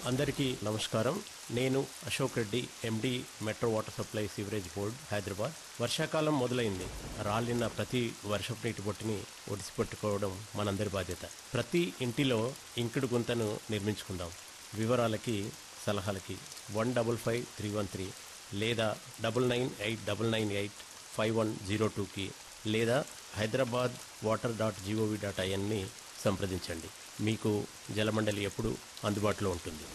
అందరికీ నమస్కారం. నేను అశోక్ రెడ్డి, ఎండి, metro water supply sewerage board, Hyderabad. వర్షాకాలం మొదలైంది. రాలిన ప్రతి వర్షపు నీటి బొట్టుని ఒడిసిపెట్టుకోవడం మనందరి బాధ్యత. ప్రతి ఇంటిలో ఇంకుడు గుంతను నిర్మించుకుందాం. వివరాలకి, సలహాలకి 155313 లేదా 9989985102కి లేదా hyderabadwater.gov.inని సంప్రదించండి. మీకు జలమండలి ఎప్పుడు అందుబాటులో ఉంటుంది.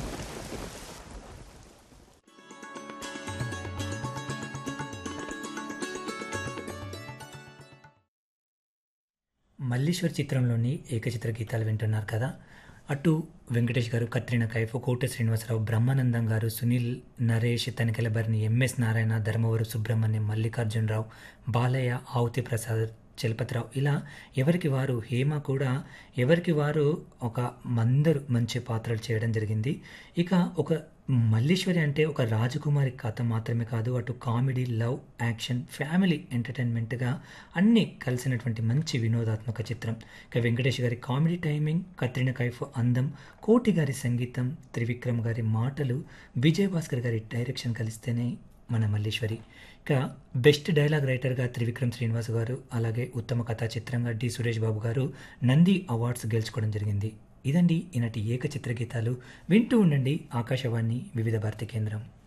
మల్లీశ్వర్ చిత్రంలోని ఏకచిత్ర గీతాలు వింటున్నారు కదా. అటు వెంకటేష్ గారు, కత్రినా కైఫ్, కోట శ్రీనివాసరావు, బ్రహ్మానందం గారు, సునీల్, నరేష్, తనికెల భరణి, ఎంఎస్ నారాయణ, ధర్మవరం సుబ్రహ్మణ్యం, మల్లికార్జునరావు, బాలయ్య, ఆవుతి ప్రసాద్, చలపతిరావు, ఇలా ఎవరికి వారు, హేమ కూడా ఎవరికి వారు ఒక మందరు మంచి పాత్రలు చేయడం జరిగింది. ఇక ఒక మల్లీశ్వరి అంటే ఒక రాజకుమారి కథ మాత్రమే కాదు, అటు కామెడీ, లవ్, యాక్షన్, ఫ్యామిలీ ఎంటర్టైన్మెంట్గా అన్నీ కలిసినటువంటి మంచి వినోదాత్మక చిత్రం. ఇక వెంకటేష్ గారి కామెడీ టైమింగ్, కత్రినా కైఫ్ అందం, కోటి గారి సంగీతం, త్రివిక్రమ్ గారి మాటలు, విజయభాస్కర్ గారి డైరెక్షన్ కలిస్తేనే మన మల్లీశ్వరి. ఇక బెస్ట్ డైలాగ్ రైటర్గా త్రివిక్రమ్ శ్రీనివాస్ గారు, అలాగే ఉత్తమ కథా చిత్రంగా డి సురేష్ బాబు గారు నంది అవార్డ్స్ గెలుచుకోవడం జరిగింది. ఇదండి ఈనాటి ఏకచిత్ర గీతాలు. వింటూ ఉండండి ఆకాశవాణి వివిధ భారతి కేంద్రం.